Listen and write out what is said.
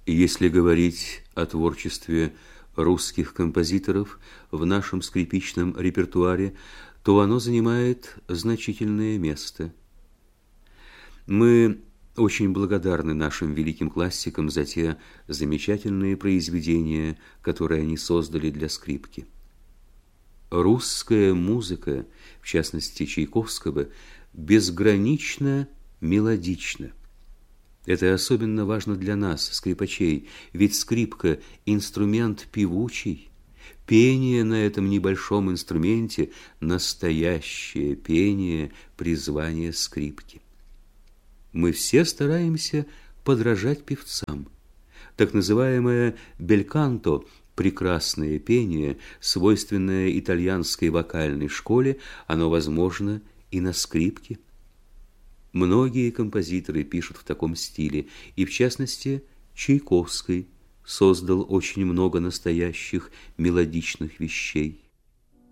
Если говорить о творчестве русских композиторов в нашем скрипичном репертуаре, то оно занимает значительное место. Мы очень благодарны нашим великим классикам за те замечательные произведения, которые они создали для скрипки. Русская музыка, в частности Чайковского, безгранично мелодична. Это особенно важно для нас, скрипачей, ведь скрипка – инструмент певучий. Пение на этом небольшом инструменте – настоящее пение, призвание скрипки. Мы все стараемся подражать певцам. Так называемое бельканто – прекрасное пение, свойственное итальянской вокальной школе, оно возможно и на скрипке. Многие композиторы пишут в таком стиле, и в частности Чайковский создал очень много настоящих мелодичных вещей.